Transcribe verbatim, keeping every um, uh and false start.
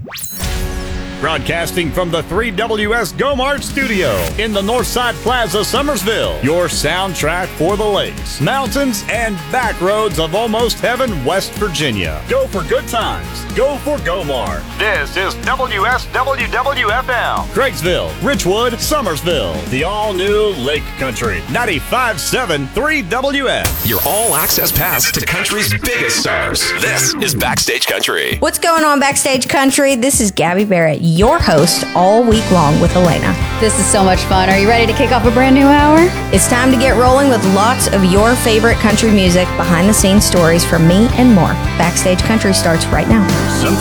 Broadcasting from the three W S GoMart studio in the Northside Plaza, Summersville. Your soundtrack for the lakes, mountains, and back roads of almost heaven, West Virginia. Go for good times. Go for GoMart. This is W S W W F M. Craigsville, Richwood, Summersville. The all-new Lake Country. ninety-five point seven three W S. Your all-access pass to country's biggest stars. This is Backstage Country. What's going on, Backstage Country? This is Gabby Barrett, your host all week long with Elena. This is so much fun. Are you ready to kick off a brand new hour? It's time to get rolling with lots of your favorite country music, behind-the-scenes stories from me, and more. Backstage Country starts right now. Some